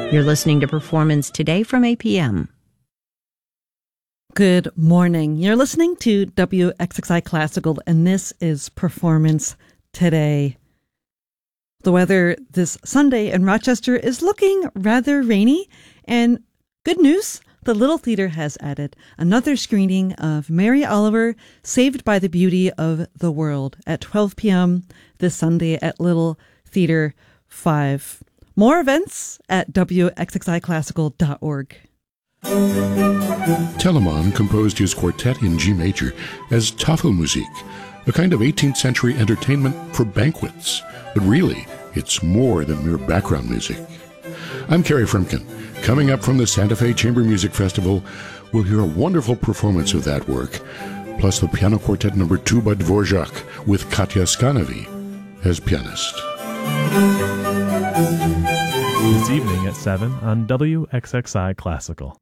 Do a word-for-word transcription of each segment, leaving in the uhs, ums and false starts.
You're listening to Performance Today from A P M. Good morning. You're listening to W X X I Classical, and this is Performance Today. The weather this Sunday in Rochester is looking rather rainy, and good news, the Little Theater has added another screening of Mary Oliver, Saved by the Beauty of the World, at twelve p.m. this Sunday at Little Theater five. More events at W X X I classical dot org. Telemann composed his quartet in G major as Tafelmusik, a kind of eighteenth century entertainment for banquets. But really, it's more than mere background music. I'm Kerry Frumkin. Coming up from the Santa Fe Chamber Music Festival, we'll hear a wonderful performance of that work, plus the Piano Quartet number two by Dvorak with Katya Skanovi as pianist. This evening at seven on W X X I Classical.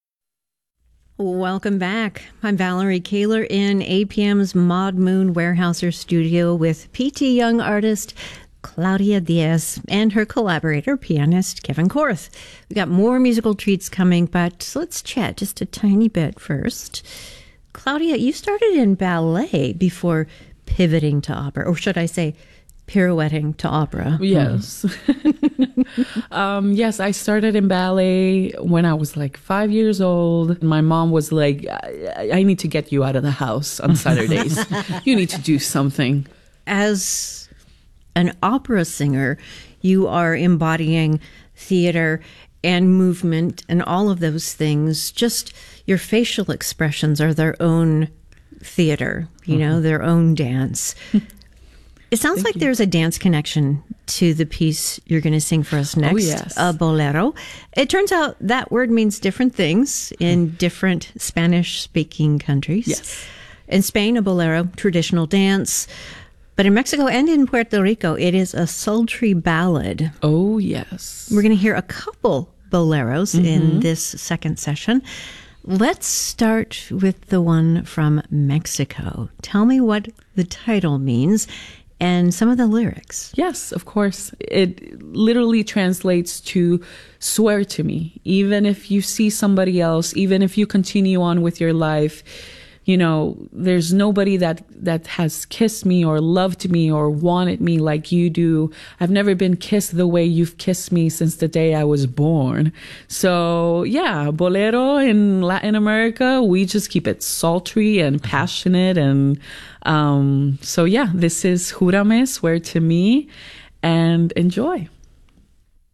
Welcome back. I'm Valerie Kaler in A P M's Maud Moon Warehouser studio with P T Young artist Claudia Diaz and her collaborator, pianist Kevin Korth. We got more musical treats coming, but let's chat just a tiny bit first. Claudia, you started in ballet before pivoting to opera, or should I say pirouetting to opera? Yes. um, yes, I started in ballet when I was like five years old. My mom was like, I, I need to get you out of the house on Saturdays. You need to do something. As an opera singer, you are embodying theater and movement and all of those things. Just your facial expressions are their own theater, you mm-hmm. know, their own dance. It sounds Thank like you. There's a dance connection to the piece you're going to sing for us next, oh, yes. a bolero. It turns out that word means different things in different Spanish-speaking countries. Yes. In Spain, a bolero, traditional dance. But in Mexico and in Puerto Rico, it is a sultry ballad. Oh, yes. We're going to hear a couple boleros mm-hmm. in this second session. Let's start with the one from Mexico. Tell me what the title means and some of the lyrics. Yes, of course. It literally translates to swear to me. Even if you see somebody else, even if you continue on with your life, you know, there's nobody that, that has kissed me or loved me or wanted me like you do. I've never been kissed the way you've kissed me since the day I was born. So yeah, bolero in Latin America, we just keep it sultry and passionate. And um, so yeah, this is Júrame, Swear to Me, and enjoy.